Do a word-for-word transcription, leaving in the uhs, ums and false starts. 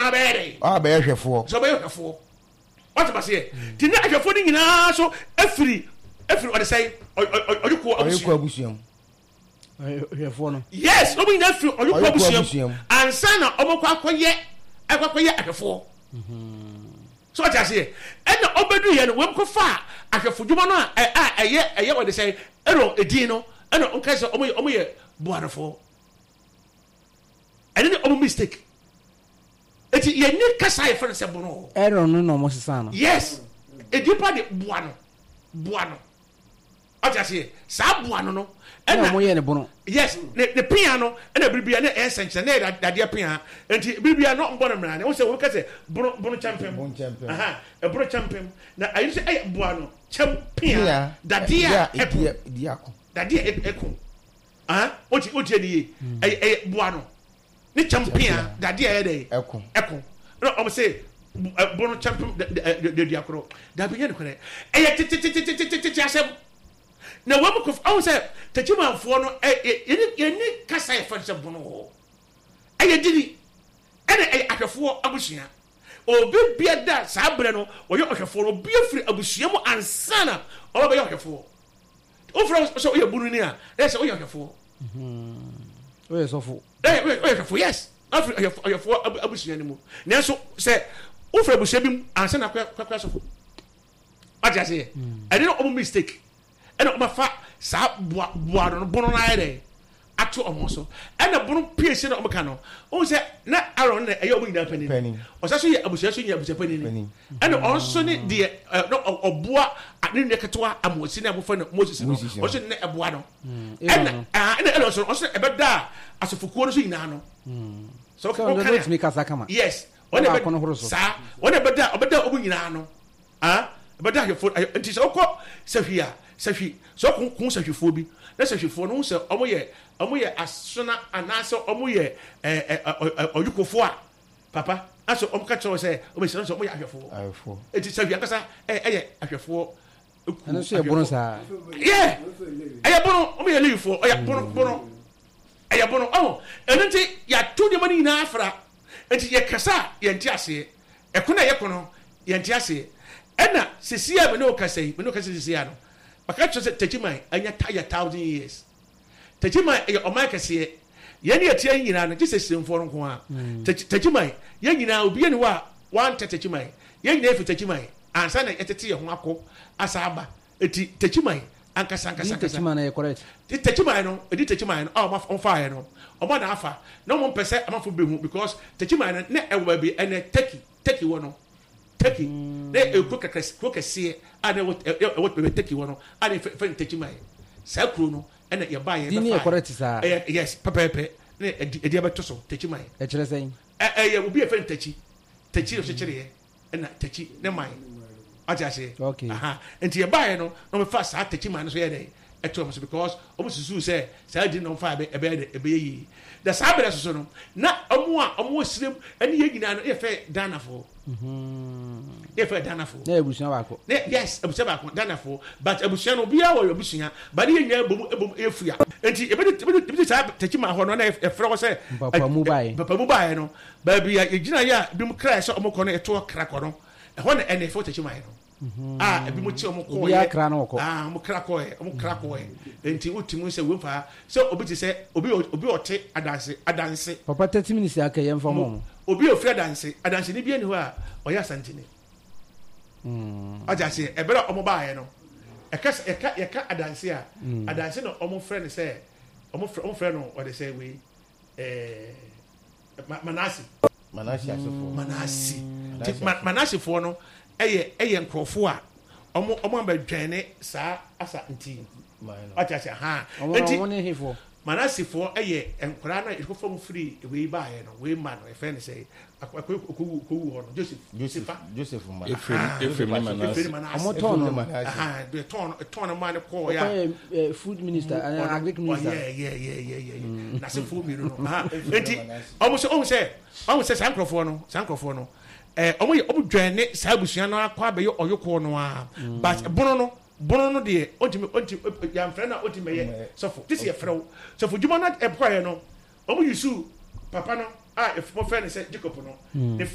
abere ah be hwefo so be hwefo what ba say ti na hwefo ni nyina so afiri afiri o de say oyuko oyuko abusuam hwefo no yes obi nyina afiri oyuko abusuam ansa na omokwa akoye akwakoye ahwefo so what I say and the obedu ye no wem ko fa ahwefo dwuma no a eye eye o de say ero edin no and on kai say omo omo ye boarefo and the mistake eti ye ni kasa ye fere se bono error no no mo sesa no yes e dipa de boa no boa no aja se sa boa no no e na mo ye ne bono yes ne ne pia no e na bibia na e senche na e da de pia enti bibia no mbo no mra ne wo se wo ka se bono bono champion bon champion aha e bono champion na ayi se e boa no champion da dia e diako da dia e ko ah oti oti ni ye e e boa no ni champion da dia e dey eko eko no o say bono champion de diakro da bi nye ko ne e ye titititititi asem na wo ko o say tachimanfo no e ye ni kasa e fa se bono e ye didi e na e ahwefo abusua obi bia da sabre no o ye ahwefo no bia firi abusua mu ansana o ba ye ahwefo o fro so o ye bunu ni a e say o ye ahwefo mhm o ye sofo eh o ye ahwefo yes afri ahwefo abusua ni mu na so say o fro abusua bi ansana kwa kwa sofo aja say e dey no mistake e na o ma fa sa boa boa no bono na ere ato omo so e na bono piece na o meka no o say na aron na e yo bu nyina pani o sa so ye abusua so ye abusua pani ni e na on so ni de no oboa ade ne ketwa amosi na abofo na Moses no o so ne eboa no e na ah e na so o so e beda asofukuo no so nyina no so ko no to me kasa kama yes o ne beda sa o ne beda obeda obu nyina no ah beda he fo nti so ko safia safi so kun kun safifo bi na safifo no se omo ye omo ye asona anase omo ye eh oyukofo a papa aso omo ka cho se omo se omo ye ahwefo ahwefo enti safi akasa eh eh ahwefo ana so ye bono sa yeah eh bono omo ye lifo o ya bono bono eh bono oh enti ya to de mani na afra enti ye kasa ye nti ase e kuna ye kono ye nti ase ena sesia me no kasa me no kasa sesia no baka cho se Techimai anya taya thousand years Techimai e o ma kase ye ne atia nyina no gise semfo no ko a Techimai ye nyina obi ne wa wan Techimai ye nyina efi Techimai ansa na etete ye ho akọ asaba eti Techimai ankasa ankasa ankasa Techimai na ye correct Techimai no edi Techimai no o ma on fire no o ma na afa no mo pese amafo behu because Techimai no na ewa bi ene Turkey Turkey wo no Turkey na e ko kakras ko kase ana what what be Turkey wo no ana fe Techimai sa kro no ena ye ba ye be fa correct sa yes papa papa na e dia beto so Techimai e kire sen eh eh ye obi e fe Techi Techi so kire ye ena Techi ne mai aja se okay aha enti ye ba ye no no me fa sa Techimai no so ye dey eto so because omo susu say sa di no fa be e be e be yi the sabere so no na omo a omo sirem ene ye nyina no ye fe danafo mhm ye fe danafo na ebusuan ba ko yes ebusuan ba ko danafo but ebusuan no bia wo ebusuan ba ye nya ebom ebom efua enti e be e be sa Techimai ho no na e fere ko say papa mu bae papa mu bae no ba bia ye gina ya bi mu kra so omo ko no e to kra ko no e ho na ene fo Techimai no ah ebi mo ti omo ko ye kra no ko ah mo kra ko e omo kra ko e enti utimu se we fa so obi ti se obi obi ote adanse adanse papa thirty minutes aka ye mfa mo obi ofri adanse adanse ni bia ni ho a oya santini mm aja se e bere omo ba ye no e ka e ka e ka adanse a adanse no omo friend se omo omo friend no o de say we eh manasi manasi asefo manasi manasi fo no eye eye nkrofo a omo omo abadwane sa asa nti acha cha ha enti omo ne hifo manasifo eye enkora na ikofo mu free we ba ye no we man e friend say akoku kowu ho no Joseph Joseph Joseph man efrem efrem manasi omo ton no aha de ton ton man ko ya food minister and agric minister yeah yeah yeah yeah yeah na se food mi no ha enti omo se omo se omo se sankrofo no sankrofo no eh omo omo dwane sa busuan no akwa be yo oyoko no a but bono no bono no de ontimi onti ya mfre na ontimi ye sofo this ye frew sofo djuma na e kwa ye no omo yusu papa no ah if mo friend say Jacob no